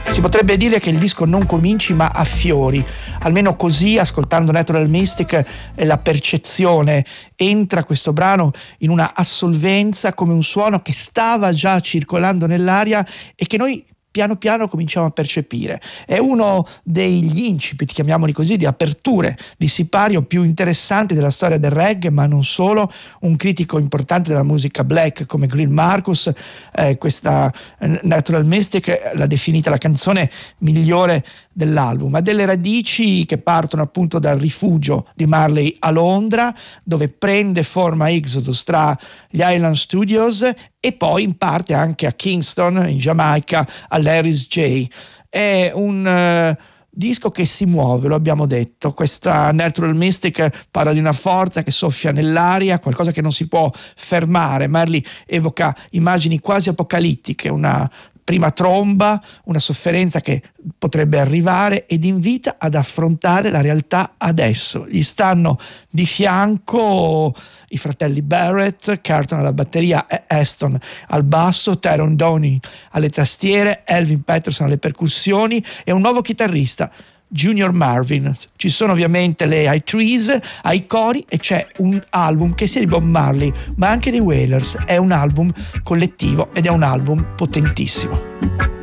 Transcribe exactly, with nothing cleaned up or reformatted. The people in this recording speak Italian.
Si potrebbe dire che il disco non cominci ma affiori, almeno così, ascoltando Natural Mystic, la percezione. Entra questo brano in una assolvenza, come un suono che stava già circolando nell'aria e che noi piano piano cominciamo a percepire. È uno degli incipit, chiamiamoli così, di aperture di sipario più interessanti della storia del reggae, ma non solo. Un critico importante della musica black come Green Marcus, eh, questa Natural Mystic l'ha definita la canzone migliore dell'album. Ha delle radici che partono appunto dal rifugio di Marley a Londra, dove prende forma Exodus tra gli Island Studios, e poi in parte anche a Kingston in Giamaica, all'Harris J. È un uh, disco che si muove, lo abbiamo detto. Questa Natural Mystic parla di una forza che soffia nell'aria, qualcosa che non si può fermare. Marley evoca immagini quasi apocalittiche, una prima tromba, una sofferenza che potrebbe arrivare, ed invita ad affrontare la realtà adesso. Gli stanno di fianco i fratelli Barrett, Carlton alla batteria e Aston al basso, Tyrone Downing alle tastiere, Elvin Peterson alle percussioni e un nuovo chitarrista, Junior Marvin. Ci sono ovviamente le High Trees ai cori e c'è un album che sia di Bob Marley ma anche dei Wailers. È un album collettivo ed è un album potentissimo.